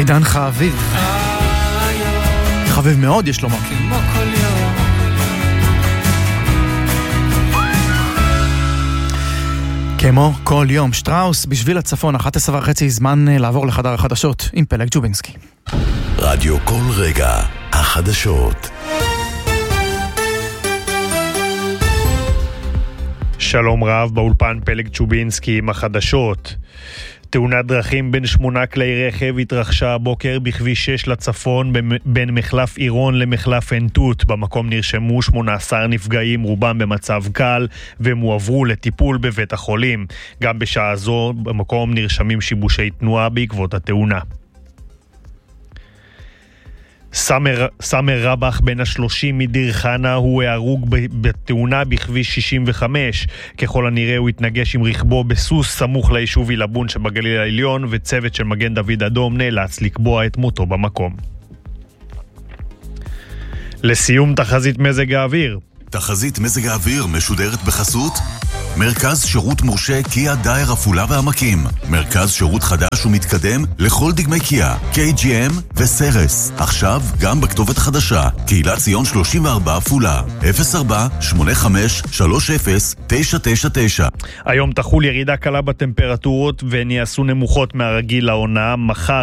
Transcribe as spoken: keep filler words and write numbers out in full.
עידן חביב. חביב מאוד יש לומר. כמו כל יום. כמו כל יום. שטראוס בשביל הצפון, אחת עשרה וחצי, זמן לעבור לחדר החדשות עם פלג ג'ובינסקי. רדיו כל רגע, החדשות. שלום רב, באולפן פלג צ'ובינסקי עם החדשות. תאונת דרכים בין שמונה כלי רכב התרחשה הבוקר בכביש שש לצפון בין מחלף עירון למחלף ענתות. במקום נרשמו שמונה עשר נפגעים, רובם במצב קל, והם הועברו לטיפול בבית החולים. גם בשעה זו במקום נרשמים שיבושי תנועה בעקבות התאונה. סמר, סמר רבח בן השלושים מדיר חנה הוא ההרוג בתאונה בכביש שישים וחמש. ככל הנראה הוא התנגש עם רכבו בסוס סמוך ליישוב אילבון שבגליל העליון, וצוות של מגן דוד אדום נאלץ לקבוע את מותו במקום. לסיום, תחזית מזג האוויר. תחזית מזג האוויר משודרת בחסות מרכז שירות מורשה קיה דייר עפולה והעמקים. מרכז שירות חדש ומתקדם לכל דגמי קיה, קיי ג'י אם וסרס. עכשיו גם בכתובת חדשה, קהילת ציון שלושים וארבע עפולה, אפס ארבע שמונה חמש שלוש אפס תשע תשע תשע. היום תחול ירידה קלה בטמפרטורות והן יעשו נמוכות מהרגיל לעונה. מחר